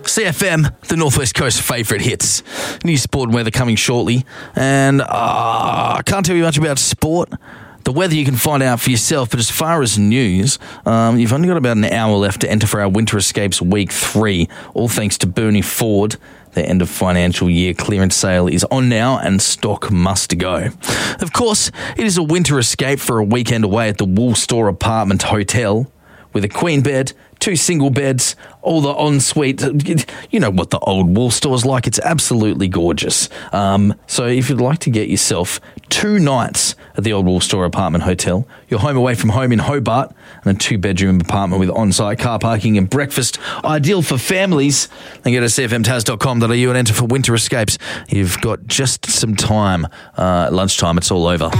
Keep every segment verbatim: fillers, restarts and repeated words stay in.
C F M, the Northwest Coast favourite hits. New sport and weather coming shortly. And uh, I can't tell you much about sport. The weather you can find out for yourself, but as far as news, um, you've only got about an hour left to enter for our Winter Escapes Week three, all thanks to Bernie Ford. Their end of financial year clearance sale is on now and stock must go. Of course, it is a winter escape for a weekend away at the Wool Store Apartment Hotel with a queen bed, two single beds, all the ensuite. You know what the old Wool Store's like. It's absolutely gorgeous. Um, so if you'd like to get yourself two nights at the old Wool Store Apartment Hotel, your home away from home in Hobart, and a two-bedroom apartment with on-site car parking and breakfast, ideal for families, then go to c f m tas dot com dot a u and enter for Winter Escapes. You've got just some time. Uh, at lunchtime, it's all over.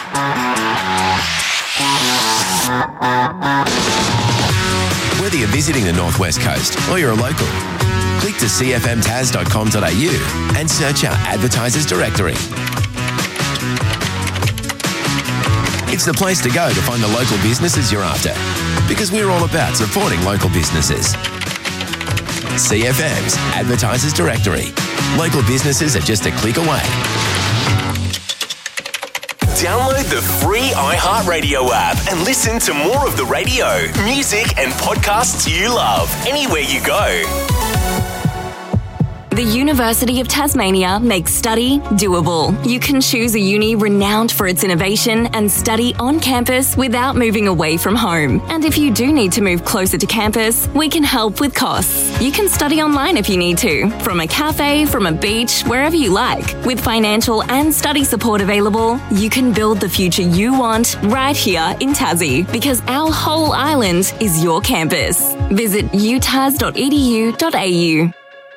Whether you're visiting the Northwest Coast or you're a local, click to c f m tas dot com dot a u and search our advertisers directory. It's the place to go to find the local businesses you're after, because we're all about supporting local businesses. C F M's Advertisers Directory. Local businesses are just a click away. Download the free iHeartRadio app and listen to more of the radio, music and podcasts you love anywhere you go. The University of Tasmania makes study doable. You can choose a uni renowned for its innovation and study on campus without moving away from home. And if you do need to move closer to campus, we can help with costs. You can study online if you need to, from a cafe, from a beach, wherever you like. With financial and study support available, you can build the future you want right here in Tassie, because our whole island is your campus. Visit u tas dot e d u dot a u.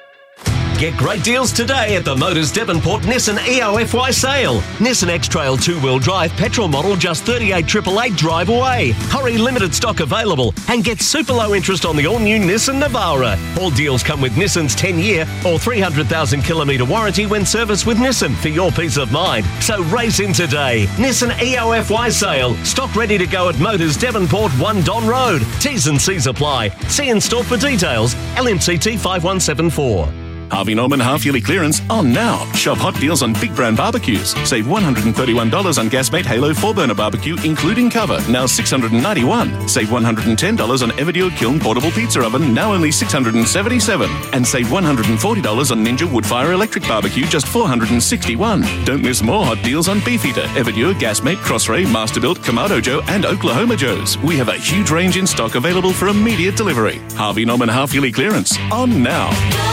Get great deals today at the Motors Devonport Nissan E O F Y sale. Nissan X-Trail two-wheel drive petrol model just thirty-eight thousand eight hundred drive away. Hurry, limited stock available, and get super low interest on the all-new Nissan Navara. All deals come with Nissan's ten-year or three hundred thousand kilometre warranty when serviced with Nissan for your peace of mind. So race in today. Nissan E O F Y sale. Stock ready to go at Motors Devonport one Don Road. T's and C's apply. See in store for details. L M C T five one seven four. Harvey Norman half-yearly clearance on now. Shop hot deals on big brand barbecues. Save one hundred thirty-one dollars on Gasmate Halo four-burner barbecue, including cover, now six hundred ninety-one dollars. Save one hundred ten dollars on Everdeal Kiln portable pizza oven, now only six hundred seventy-seven dollars. And save one hundred forty dollars on Ninja Woodfire electric barbecue, just four hundred sixty-one dollars. Don't miss more hot deals on Beefeater, Everdeal, Gasmate, Crossray, Masterbuilt, Kamado Joe, and Oklahoma Joe's. We have a huge range in stock available for immediate delivery. Harvey Norman half-yearly clearance on now.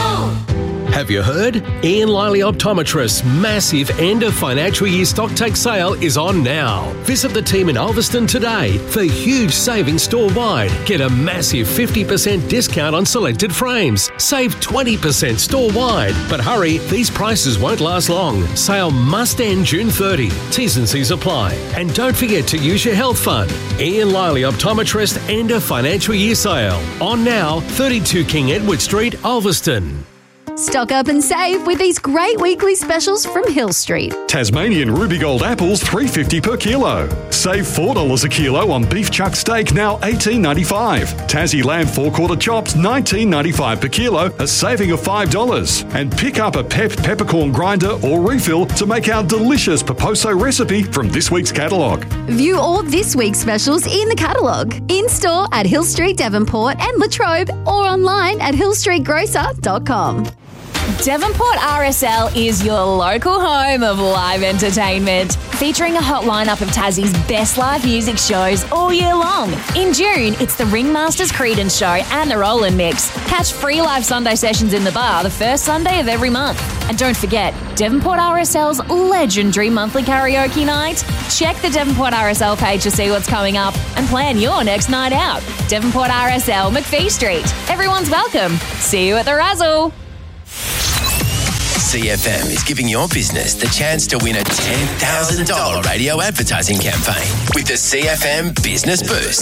Have you heard? Ian Liley Optometrist's massive end of financial year stock take sale is on now. Visit the team in Ulverston today for huge savings store-wide. Get a massive fifty percent discount on selected frames. Save twenty percent store-wide. But hurry, these prices won't last long. Sale must end June thirtieth. T's and C's apply. And don't forget to use your health fund. Ian Liley Optometrist end of financial year sale. On now, thirty-two King Edward Street, Ulverston. Stock up and save with these great weekly specials from Hill Street. Tasmanian Ruby Gold apples, three dollars fifty per kilo. Save four dollars a kilo on beef chuck steak, now eighteen ninety-five. Tassie lamb four-quarter chops, nineteen ninety-five per kilo, a saving of five dollars. And pick up a Pep peppercorn grinder or refill to make our delicious Paposo recipe from this week's catalogue. View all this week's specials in the catalogue, in-store at Hill Street Devonport and Latrobe, or online at hill street grocer dot com. Devonport R S L is your local home of live entertainment, featuring a hot lineup of Tassie's best live music shows all year long. In June, it's the Ringmasters Creedence Show and the Rollin' Mix. Catch free live Sunday sessions in the bar the first Sunday of every month. And don't forget, Devonport R S L's legendary monthly karaoke night. Check the Devonport R S L page to see what's coming up and plan your next night out. Devonport R S L, McPhee Street. Everyone's welcome. See you at the Razzle. C F M is giving your business the chance to win a ten thousand dollars radio advertising campaign with the C F M Business Boost.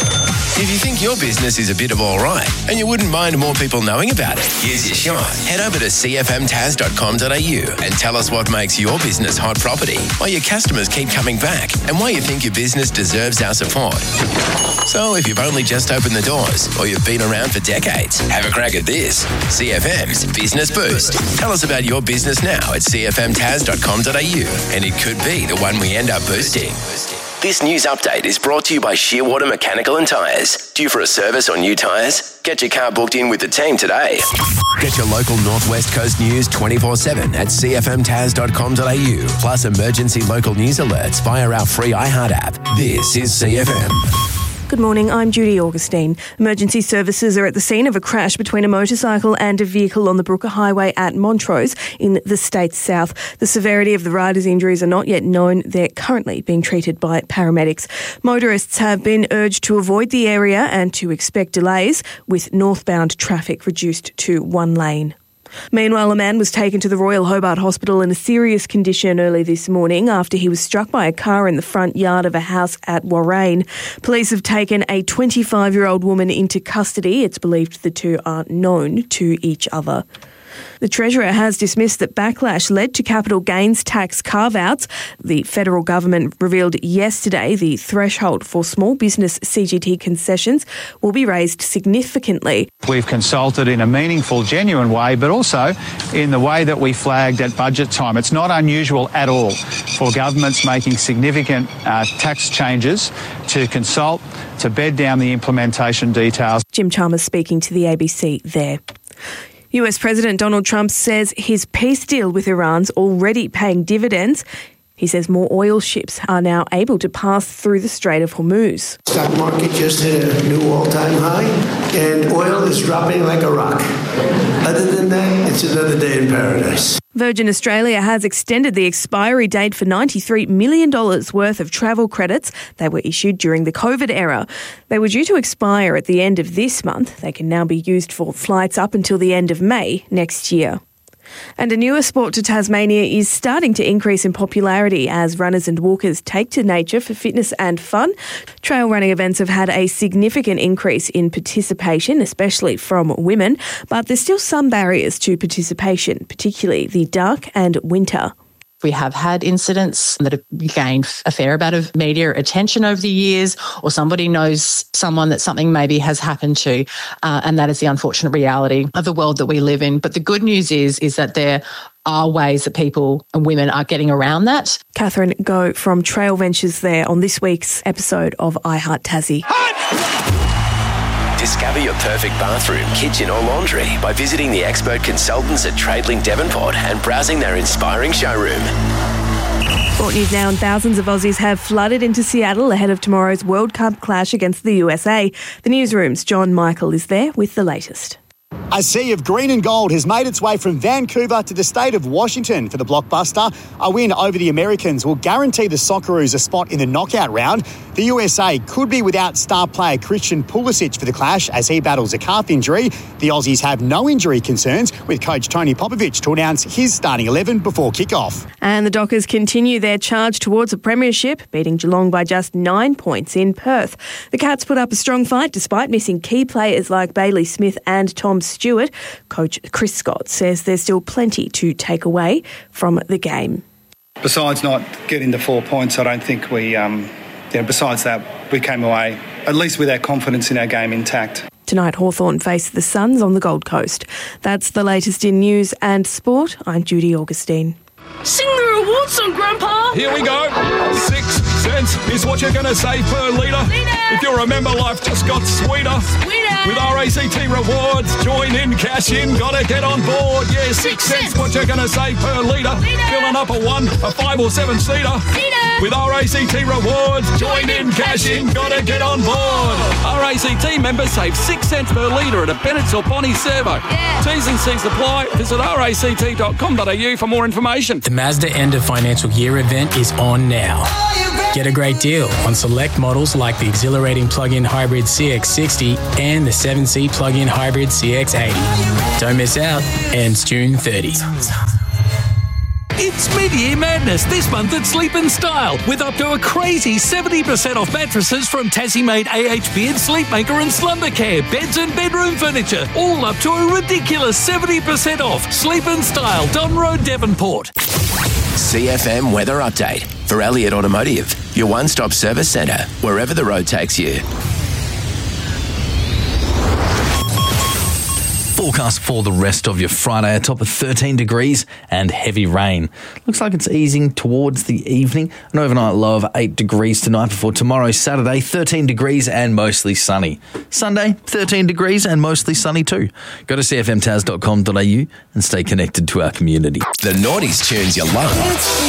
If you think your business is a bit of all right and you wouldn't mind more people knowing about it, here's your shot. Head over to c f m taz dot com dot a u and tell us what makes your business hot property, why your customers keep coming back, and why you think your business deserves our support. So if you've only just opened the doors or you've been around for decades, have a crack at this. C F M's Business Boost. Tell us about your business now at c f m taz dot com dot a u and it could be the one we end up boosting. This news update is brought to you by Shearwater Mechanical and Tyres. Due for a service or new tyres? Get your car booked in with the team today. Get your local Northwest Coast news twenty-four seven at c f m taz dot com dot a u, plus emergency local news alerts via our free iHeart app. This is C F M. Good morning, I'm Judy Augustine. Emergency services are at the scene of a crash between a motorcycle and a vehicle on the Brooker Highway at Montrose in the state's south. The severity of the rider's injuries are not yet known. They're currently being treated by paramedics. Motorists have been urged to avoid the area and to expect delays, with northbound traffic reduced to one lane. Meanwhile, a man was taken to the Royal Hobart Hospital in a serious condition early this morning after he was struck by a car in the front yard of a house at Warrane. Police have taken a twenty-five-year-old woman into custody. It's believed the two are known to each other. The Treasurer has dismissed that backlash led to capital gains tax carve-outs. The federal government revealed yesterday the threshold for small business C G T concessions will be raised significantly. We've consulted in a meaningful, genuine way, but also in the way that we flagged at budget time. It's not unusual at all for governments making significant uh, tax changes to consult, to bed down the implementation details. Jim Chalmers speaking to the A B C there. U S President Donald Trump says his peace deal with Iran's already paying dividends. He says more oil ships are now able to pass through the Strait of Hormuz. Stock market just hit a new all-time high, and oil is dropping like a rock. Other than that, it's another day in paradise. Virgin Australia has extended the expiry date for ninety-three million dollars worth of travel credits that were issued during the COVID era. They were due to expire at the end of this month. They can now be used for flights up until the end of May next year. And a newer sport to Tasmania is starting to increase in popularity as runners and walkers take to nature for fitness and fun. Trail running events have had a significant increase in participation, especially from women, but there's still some barriers to participation, particularly the dark and winter. We have had incidents that have gained a fair amount of media attention over the years, or somebody knows someone that something maybe has happened to, uh, and that is the unfortunate reality of the world that we live in. But the good news is, is that there are ways that people and women are getting around that. Catherine Go from Trail Ventures there on this week's episode of iHeart Tassie. Discover your perfect bathroom, kitchen or laundry by visiting the expert consultants at Tradelink Devonport and browsing their inspiring showroom. Sport news now, and thousands of Aussies have flooded into Seattle ahead of tomorrow's World Cup clash against the U S A. The newsroom's John Michael is there with the latest. A sea of green and gold has made its way from Vancouver to the state of Washington for the blockbuster. A win over the Americans will guarantee the Socceroos a spot in the knockout round. The U S A could be without star player Christian Pulisic for the clash as he battles a calf injury. The Aussies have no injury concerns, with coach Tony Popovich to announce his starting eleven before kick-off. And the Dockers continue their charge towards a premiership, beating Geelong by just nine points in Perth. The Cats put up a strong fight despite missing key players like Bailey Smith and Tom Stewart. Coach Chris Scott says there's still plenty to take away from the game. Besides not getting the four points, I don't think we, um, you know, besides that, we came away at least with our confidence in our game intact. Tonight, Hawthorn face the Suns on the Gold Coast. That's the latest in news and sport. I'm Judy Augustine. Sing the reward song, Grandpa! Here we go. Six cents is what you're going to save per litre. If you remember, life just got sweeter. Sweeter! With R A C T Rewards, join in, cash in, gotta get on board. Yeah, six, six cents, cents what you're going to save per litre. Filling up a one, a five or seven seater. With R A C T Rewards, join in, cash in, gotta get on board. R A C T members save six cents per litre at a Bennett's or Bonnie servo. Yeah. T's and C's apply. Visit r a c t dot com dot a u for more information. The Mazda End of Financial Year event is on now. Get a great deal on select models like the exhilarating plug-in hybrid C X sixty and the seven seat plug-in hybrid C X eighty. Don't miss out. Ends June thirtieth. It's mid-year madness this month at Sleep and Style with up to a crazy seventy percent off mattresses from Tassie-made A H Beard, Sleepmaker and Slumbercare, beds and bedroom furniture, all up to a ridiculous seventy percent off. Sleep and Style, Don Road, Devonport. C F M Weather Update for Elliott Automotive, your one-stop service centre, wherever the road takes you. Forecast for the rest of your Friday, a top of thirteen degrees and heavy rain. Looks like it's easing towards the evening. An overnight low of eight degrees tonight before tomorrow, Saturday, thirteen degrees and mostly sunny. Sunday, thirteen degrees and mostly sunny too. Go to c f m tas dot com dot a u and stay connected to our community. The noughties tunes you love.